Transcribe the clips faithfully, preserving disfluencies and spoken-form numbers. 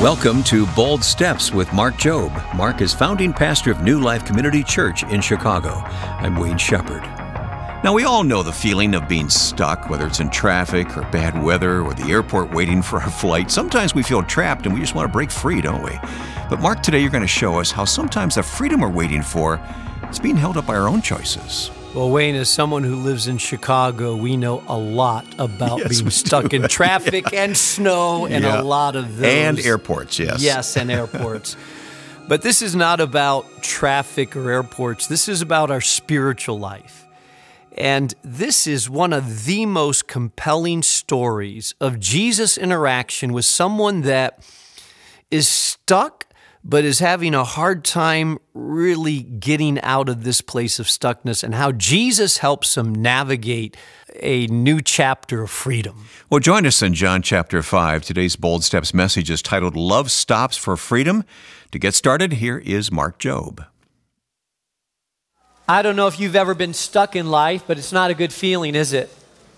Welcome to Bold Steps with Mark Jobe. Mark is founding pastor of New Life Community Church in Chicago. I'm Wayne Shepherd. Now, we all know the feeling of being stuck, whether it's in traffic or bad weather or the airport waiting for our flight. Sometimes we feel trapped and we just want to break free, don't we? But Mark, today you're going to show us how sometimes the freedom we're waiting for is being held up by our own choices. Well, Wayne, as someone who lives in Chicago, we know a lot about Yes, being stuck do. in traffic Yeah. and snow and Yeah. a lot of those. And airports, yes. Yes, and airports. But this is not about traffic or airports. This is about our spiritual life. And this is one of the most compelling stories of Jesus' interaction with someone that is stuck but is having a hard time really getting out of this place of stuckness, and how Jesus helps him navigate a new chapter of freedom. Well, join us in John chapter five. Today's Bold Steps message is titled, Love Stops for Freedom. To get started, here is Mark Jobe. I don't know if you've ever been stuck in life, but it's not a good feeling, is it?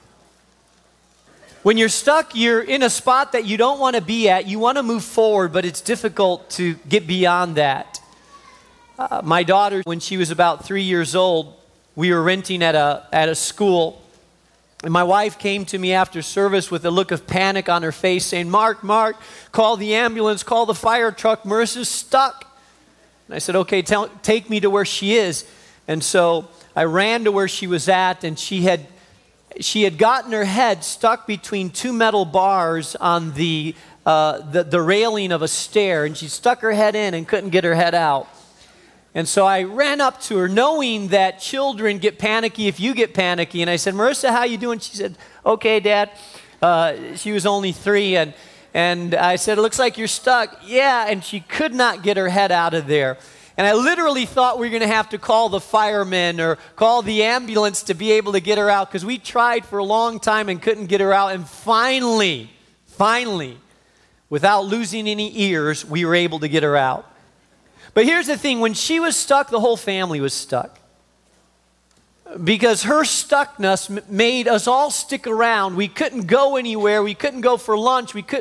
When you're stuck, you're in a spot that you don't want to be at. You want to move forward, but it's difficult to get beyond that. Uh, my daughter, when she was about three years old, we were renting at a, at a school. And my wife came to me after service with a look of panic on her face saying, Mark, Mark, call the ambulance, call the fire truck, Marissa's stuck. And I said, okay, tell, take me to where she is. And so I ran to where she was at, and she had She had gotten her head stuck between two metal bars on the, uh, the, the railing of a stair, and she stuck her head in and couldn't get her head out. And so I ran up to her, knowing that children get panicky if you get panicky, and I said, Marissa, how you doing? She said, okay, Dad. Uh, she was only three, and, and I said, it looks like you're stuck. Yeah, and she could not get her head out of there. And I literally thought we were going to have to call the firemen or call the ambulance to be able to get her out, because we tried for a long time and couldn't get her out. And finally, finally, without losing any ears, we were able to get her out. But here's the thing. When she was stuck, the whole family was stuck. Because her stuckness made us all stick around. We couldn't go anywhere. We couldn't go for lunch. We couldn't